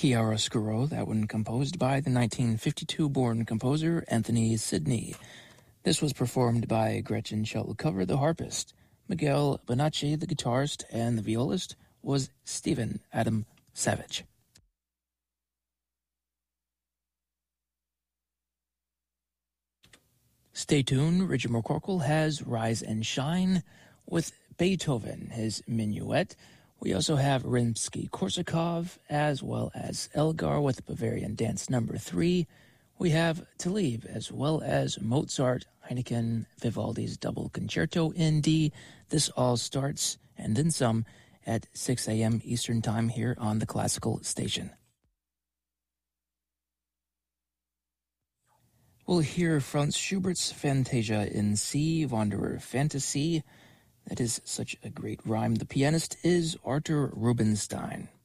Chiaroscuro, that one composed by the 1952-born composer Anthony Sidney. This was performed by Gretchen Shelcover, the harpist. Miguel Bonacci, the guitarist, and the violist was Stephen Adam Savage. Stay tuned, Richard McCorkle has Rise and Shine with Beethoven, his Minuet. We also have Rimsky-Korsakov, as well as Elgar with Bavarian Dance No. 3. We have Talib, as well as Mozart, Heineken, Vivaldi's Double Concerto in D. This all starts, and then some, at 6 a.m. Eastern Time here on the Classical Station. We'll hear Franz Schubert's Fantasia in C, Wanderer Fantasy. That is such a great rhyme. The pianist is Arthur Rubinstein.